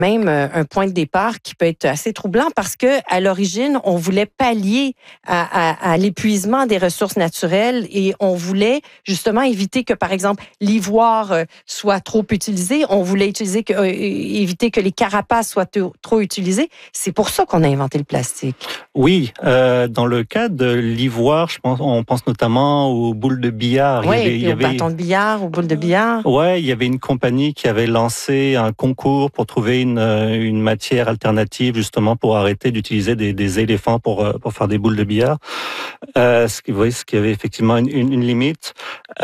même un point de départ qui peut être assez troublant parce que à l'origine, on voulait pallier à l'épuisement des ressources naturelles et on voulait justement éviter que, par exemple, l'ivoire soit trop utilisé. On voulait éviter que les carapaces soient trop utilisées. C'est pour ça qu'on a inventé le plastique. Oui, dans le cas de l'ivoire, on pense notamment aux boules de billard. Oui, il y avait bâtons de billard, aux boules de billard. Ouais, il y avait une compagnie qui avait lancé un concours pour trouver une matière alternative justement pour arrêter d'utiliser des éléphants pour faire des boules de billard. Ce qui avait effectivement une limite.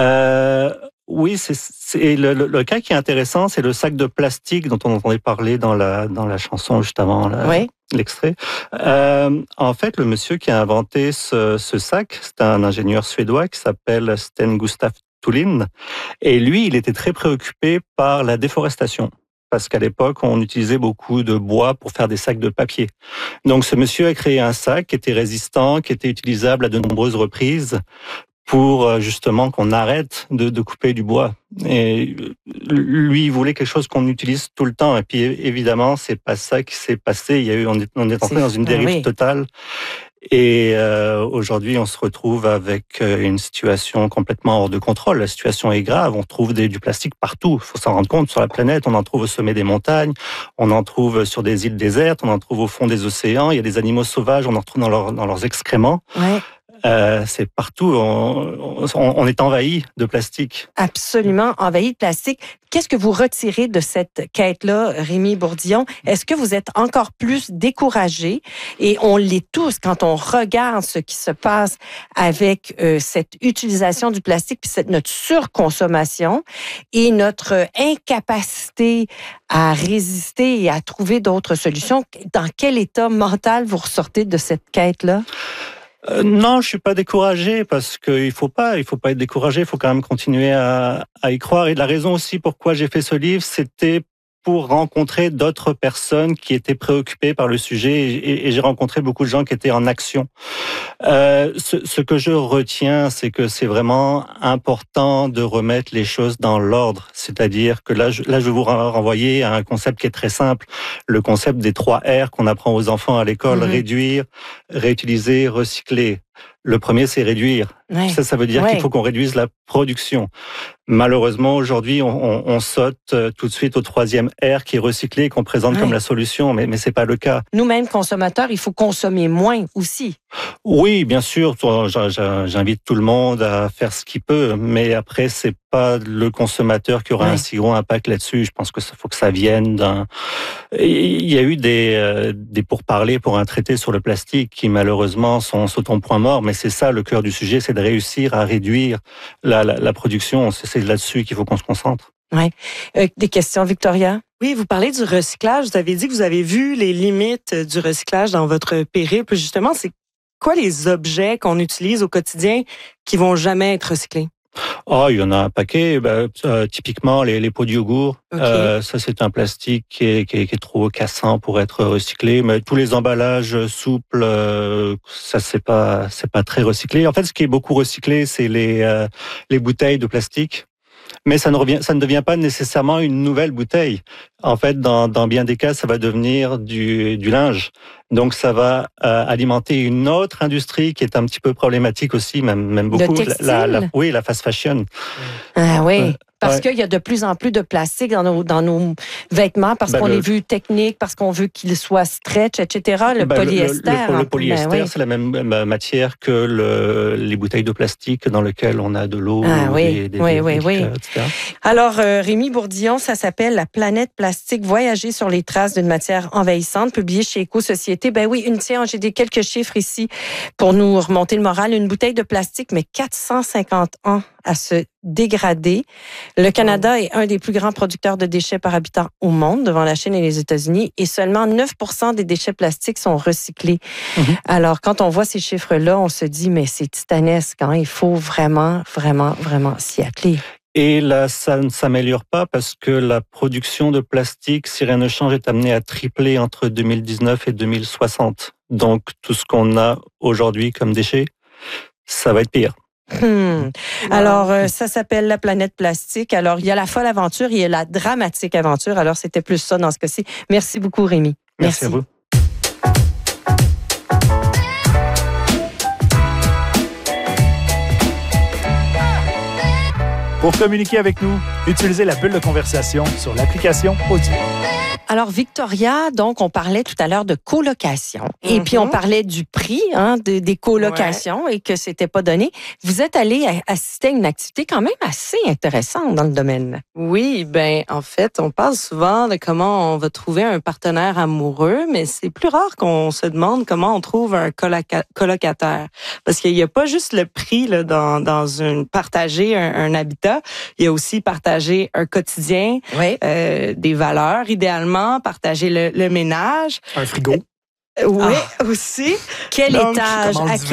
Oui, c'est le cas qui est intéressant, c'est le sac de plastique dont on entendait parler dans la chanson juste avant l'extrait. En fait, le monsieur qui a inventé ce sac, c'est un ingénieur suédois qui s'appelle Sten Gustaf Thulin, et lui, il était très préoccupé par la déforestation. Parce qu'à l'époque, on utilisait beaucoup de bois pour faire des sacs de papier. Donc, ce monsieur a créé un sac qui était résistant, qui était utilisable à de nombreuses reprises pour justement qu'on arrête de couper du bois. Et lui, il voulait quelque chose qu'on utilise tout le temps. Et puis, évidemment, c'est pas ça qui s'est passé. On est entré dans une dérive totale. Et aujourd'hui, on se retrouve avec une situation complètement hors de contrôle. La situation est grave. On trouve du plastique partout. Il faut s'en rendre compte. Sur la planète, on en trouve au sommet des montagnes, on en trouve sur des îles désertes, on en trouve au fond des océans. Il y a des animaux sauvages, on en retrouve dans leurs excréments. Ouais. C'est partout. On est envahi de plastique. Absolument envahi de plastique. Qu'est-ce que vous retirez de cette quête-là, Rémi Bourdillon? Est-ce que vous êtes encore plus découragé? Et on l'est tous quand on regarde ce qui se passe avec cette utilisation du plastique, puis notre surconsommation et notre incapacité à résister et à trouver d'autres solutions. Dans quel état mental vous ressortez de cette quête-là? Non, je suis pas découragé parce qu'il faut pas être découragé. Il faut quand même continuer à y croire. Et la raison aussi pourquoi j'ai fait ce livre, c'était pour rencontrer d'autres personnes qui étaient préoccupées par le sujet et j'ai rencontré beaucoup de gens qui étaient en action. Ce que je retiens, c'est que c'est vraiment important de remettre les choses dans l'ordre. C'est-à-dire que là, je vais vous renvoyer à un concept qui est très simple, le concept des 3 R qu'on apprend aux enfants à l'école, réduire, réutiliser, recycler. Le premier, c'est réduire. Ouais. Ça veut dire qu'il faut qu'on réduise la production. Malheureusement, aujourd'hui, on saute tout de suite au 3e R qui est recyclé et qu'on présente comme la solution, mais c'est pas le cas. Nous-mêmes, consommateurs, il faut consommer moins aussi. Oui, bien sûr. J'invite tout le monde à faire ce qu'il peut, mais après, c'est pas le consommateur qui aura un si gros impact là-dessus. Je pense que faut que ça vienne d'un... Il y a eu des pourparlers pour un traité sur le plastique qui, malheureusement, sont au point mort, mais c'est ça le cœur du sujet, c'est de réussir à réduire la production. C'est là-dessus qu'il faut qu'on se concentre. Oui. Des questions, Victoria? Oui, vous parlez du recyclage. Vous avez dit que vous avez vu les limites du recyclage dans votre périple. Justement, c'est quoi les objets qu'on utilise au quotidien qui vont jamais être recyclés? Oh, il y en a un paquet. Typiquement, les pots de yogourt. Okay. Ça, c'est un plastique qui est trop cassant pour être recyclé. Mais tous les emballages souples, ça, c'est pas très recyclé. En fait, ce qui est beaucoup recyclé, c'est les bouteilles de plastique. Mais ça ne devient pas nécessairement une nouvelle bouteille. En fait, dans bien des cas, ça va devenir du linge. Donc, ça va alimenter une autre industrie qui est un petit peu problématique aussi, même beaucoup. Le textile? Oui, la fast fashion. Ah oui. Parce qu'il y a de plus en plus de plastique dans nos vêtements, parce qu'on les veut techniques, parce qu'on veut qu'ils soient stretch, etc. Le polyester. Le polyester, c'est la même matière que les bouteilles de plastique dans lesquelles on a de l'eau, des etc. Alors, Rémi Bourdillon, ça s'appelle « La planète plastique, voyager sur les traces d'une matière envahissante », publié chez Éco-Société. Ben oui, j'ai quelques chiffres ici pour nous remonter le moral. Une bouteille de plastique, mais 450 ans à se dégrader. Le Canada est un des plus grands producteurs de déchets par habitant au monde, devant la Chine et les États-Unis, et seulement 9% des déchets plastiques sont recyclés. Alors, quand on voit ces chiffres-là, on se dit, mais c'est titanesque, hein? Il faut vraiment, vraiment, vraiment s'y atteler. Et là, ça ne s'améliore pas parce que la production de plastique, si rien ne change, est amenée à tripler entre 2019 et 2060. Donc, tout ce qu'on a aujourd'hui comme déchets, ça va être pire. Alors, ça s'appelle La planète plastique. Alors, il y a la folle aventure, il y a la dramatique aventure. Alors, c'était plus ça dans ce cas-ci. Merci beaucoup, Rémi. Merci à vous. Pour communiquer avec nous, utilisez la bulle de conversation sur l'application Audio. Alors, Victoria, donc, on parlait tout à l'heure de colocation. Et puis, on parlait du prix des colocations et que c'était pas donné. Vous êtes allé assister à une activité quand même assez intéressante dans le domaine. Oui, ben en fait, on parle souvent de comment on va trouver un partenaire amoureux, mais c'est plus rare qu'on se demande comment on trouve un colocataire. Parce qu'il n'y a pas juste le prix là, dans partager un habitat, il y a aussi partager un quotidien, des valeurs idéalement, partager le ménage. Un frigo. Oui, aussi. Quel étage?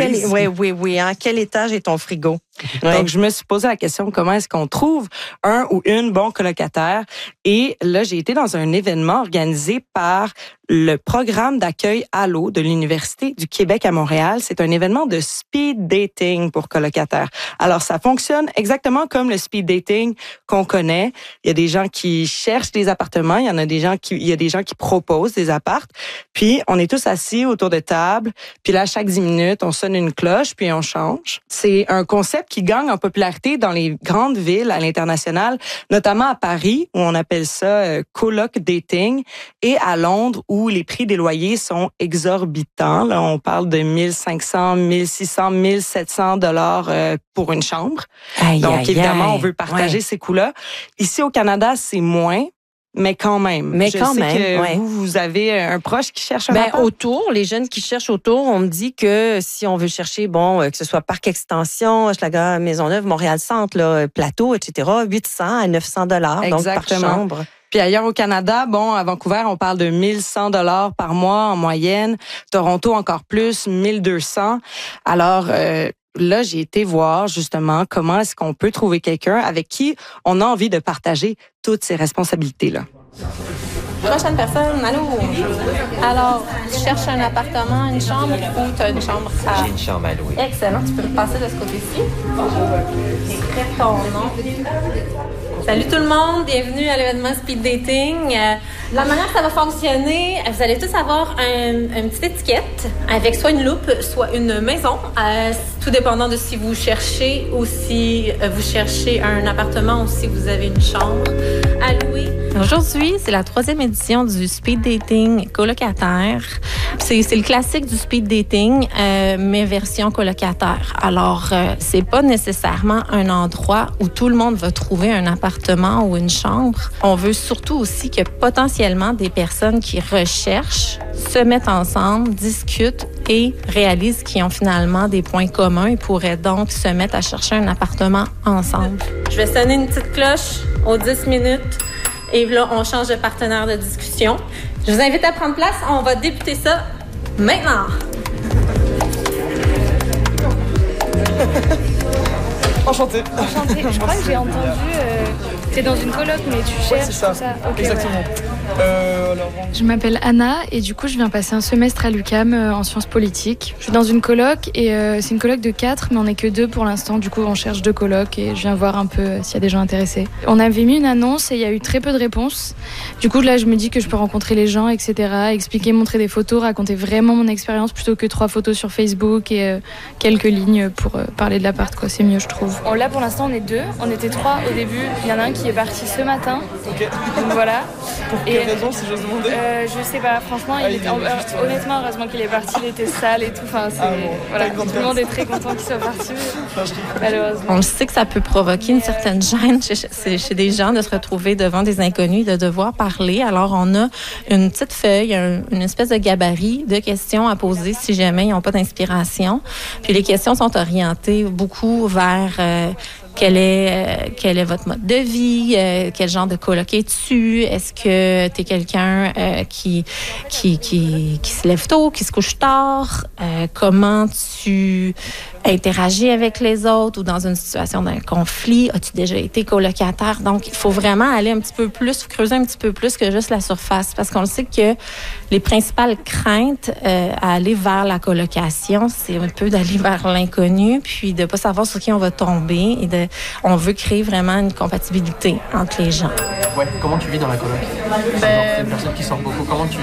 À quel étage est ton frigo? Donc, je me suis posé la question, comment est-ce qu'on trouve un ou une bon colocataire? Et là, j'ai été dans un événement organisé par le programme d'accueil Allo de l'Université du Québec à Montréal. C'est un événement de speed dating pour colocataires. Alors, ça fonctionne exactement comme le speed dating qu'on connaît. Il y a des gens qui cherchent des appartements, il y a des gens qui proposent des appartes. Puis, on est tous assis autour de table. Puis là, chaque 10 minutes, on sonne une cloche, puis on change. C'est un concept qui gagne en popularité dans les grandes villes à l'international, notamment à Paris, où on appelle ça coloc dating, et à Londres, où les prix des loyers sont exorbitants. Là, on parle de 1500, 1600, 1700 dollars pour une chambre. Donc, évidemment, on veut partager ces coûts-là. Ici, au Canada, c'est moins. Mais quand même. Vous avez un proche qui cherche un appart? Autour, les jeunes qui cherchent autour, on me dit que si on veut chercher, que ce soit Parc Extension, Hochelaga, Maisonneuve, Montréal-Centre, là, Plateau, etc., 800 à 900 dollars donc par chambre. Puis ailleurs au Canada, à Vancouver, on parle de 1100 dollars par mois en moyenne. Toronto, encore plus, 1200. Alors, là, j'ai été voir justement comment est-ce qu'on peut trouver quelqu'un avec qui on a envie de partager toutes ces responsabilités-là. Prochaine personne, allô? Alors, tu cherches un appartement, une chambre ou tu as une chambre à... J'ai une chambre à louer. Excellent, tu peux passer de ce côté-ci. Écrire ton nom. Salut tout le monde, bienvenue à l'événement Speed Dating. La manière que ça va fonctionner, vous allez tous avoir une petite étiquette avec soit une loupe, soit une maison, tout dépendant de si vous cherchez ou si vous cherchez un appartement ou si vous avez une chambre à louer. Aujourd'hui, c'est la 3e édition du Speed Dating colocataire. C'est le classique du Speed Dating, mais version colocataire. Alors, c'est pas nécessairement un endroit où tout le monde va trouver un appartement ou une chambre. On veut surtout aussi que potentiellement des personnes qui recherchent se mettent ensemble, discutent et réalisent qu'ils ont finalement des points communs et pourraient donc se mettre à chercher un appartement ensemble. Je vais sonner une petite cloche aux 10 minutes. Et là, on change de partenaire de discussion. Je vous invite à prendre place. On va débuter ça maintenant. Enchantée. Je crois que j'ai entendu... t'es dans une coloc, mais tu cherches... Ouais, c'est ça. Okay, exactement. Je m'appelle Anna et du coup, je viens passer un semestre à l'UQAM en sciences politiques. Je suis dans une coloc et c'est une coloc de 4, mais on n'est que 2 pour l'instant. Du coup, on cherche 2 colocs et je viens voir un peu s'il y a des gens intéressés. On avait mis une annonce et il y a eu très peu de réponses. Du coup, là, je me dis que je peux rencontrer les gens, etc., expliquer, montrer des photos, raconter vraiment mon expérience plutôt que 3 photos sur Facebook et quelques lignes pour parler de l'appart, quoi. C'est mieux, je trouve. Là, pour l'instant, on est 2. On était 3 au début. Il y en a un qui est parti ce matin. Ok. Donc voilà. Pour quelle raison, si j'ose demander? Je sais pas, franchement, honnêtement, heureusement qu'il est parti, il était sale et tout. Enfin, voilà, tout le monde est très content qu'il soit parti. Malheureusement. On sait que ça peut provoquer une certaine gêne chez des gens de se retrouver devant des inconnus et de devoir parler. Alors, on a une petite feuille, une espèce de gabarit de questions à poser si jamais ils n'ont pas d'inspiration. Puis les questions sont orientées beaucoup vers quel est votre mode de vie, quel genre de coloc es-tu, est-ce que tu es quelqu'un qui se lève tôt, qui se couche tard, comment tu interagis avec les autres ou dans une situation d'un conflit, as-tu déjà été colocataire? Donc, il faut vraiment aller un petit peu plus, creuser un petit peu plus que juste la surface, parce qu'on le sait que les principales craintes à aller vers la colocation, c'est un peu d'aller vers l'inconnu, puis de pas savoir sur qui on va tomber, et on veut créer vraiment une compatibilité entre les gens. Ouais, comment tu vis dans la coloc? T'es une personne qui sort beaucoup, comment tu